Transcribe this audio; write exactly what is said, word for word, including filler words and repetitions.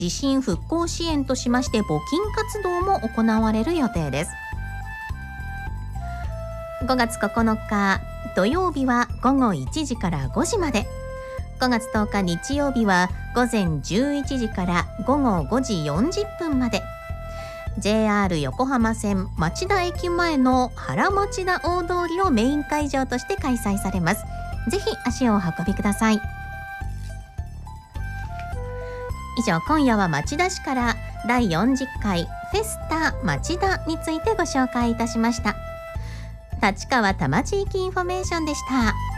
地震復興支援としまして募金活動も行われる予定です。ごがつここのか土曜日はごごいちじからごじまで、ごがつとおか日曜日はごぜんじゅういちじからごごごじよんじゅっぷんまで、 ジェイアール 横浜線町田駅前の原町田大通りをメイン会場として開催されます。ぜひ足をお運びください。以上、今夜は町田市からだいよんじゅっかいフェスタ町田についてご紹介いたしました。立川多摩地域インフォメーションでした。